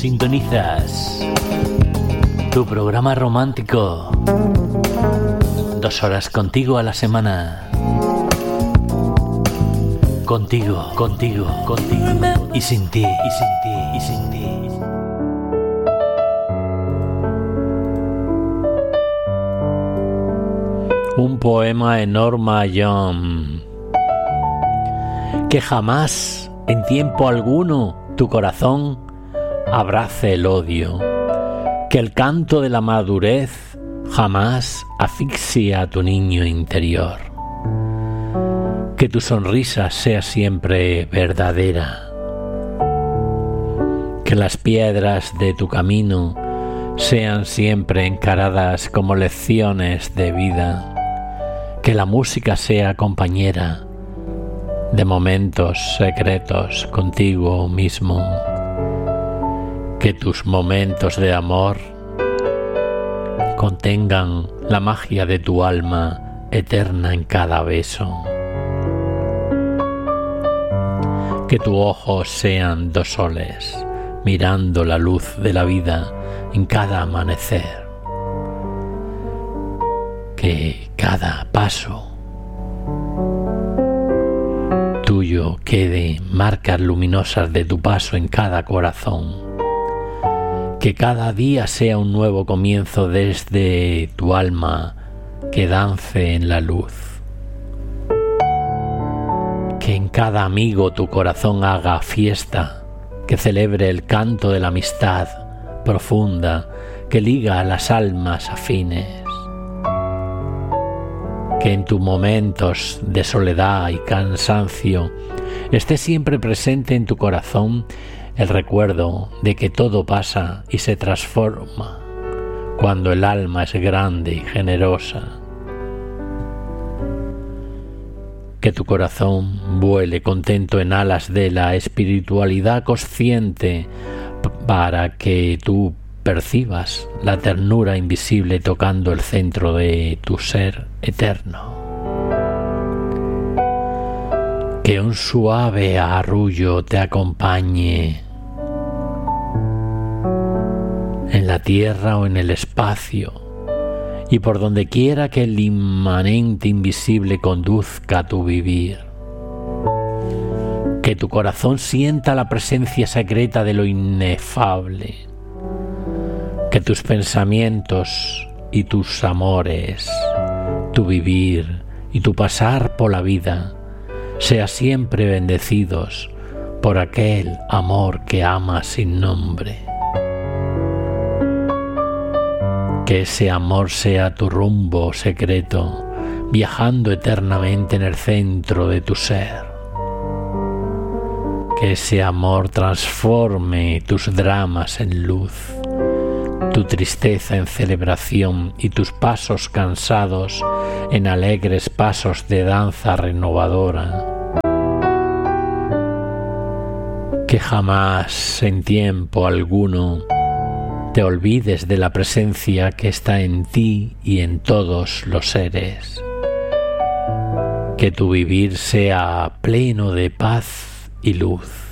Sintonizas tu programa romántico. 2 horas contigo a la semana. Contigo, contigo, contigo. Y sin ti, y sin ti, y sin ti. Un poema en Norma Jean. Que jamás, en tiempo alguno, tu corazón abrace el odio. Que el canto de la madurez jamás asfixie a tu niño interior. Que tu sonrisa sea siempre verdadera. Que las piedras de tu camino sean siempre encaradas como lecciones de vida. Que la música sea compañera de momentos secretos contigo mismo. Que tus momentos de amor contengan la magia de tu alma eterna en cada beso. Que tus ojos sean 2 soles mirando la luz de la vida en cada amanecer. Que cada paso tuyo quede marcas luminosas de tu paso en cada corazón. Que cada día sea un nuevo comienzo desde tu alma que dance en la luz. Que en cada amigo tu corazón haga fiesta, que celebre el canto de la amistad profunda que liga a las almas afines. Que en tus momentos de soledad y cansancio esté siempre presente en tu corazón el recuerdo de que todo pasa y se transforma cuando el alma es grande y generosa. Que tu corazón vuele contento en alas de la espiritualidad consciente para que tú percibas la ternura invisible tocando el centro de tu ser eterno. Que un suave arrullo te acompañe en la tierra o en el espacio y por donde quiera que el inmanente invisible conduzca tu vivir. Que tu corazón sienta la presencia secreta de lo inefable. Que tus pensamientos y tus amores, tu vivir y tu pasar por la vida sea siempre bendecidos por aquel amor que ama sin nombre. Que ese amor sea tu rumbo secreto, viajando eternamente en el centro de tu ser. Que ese amor transforme tus dramas en luz, tu tristeza en celebración y tus pasos cansados en alegres pasos de danza renovadora. Que jamás en tiempo alguno te olvides de la presencia que está en ti y en todos los seres. Que tu vivir sea pleno de paz y luz.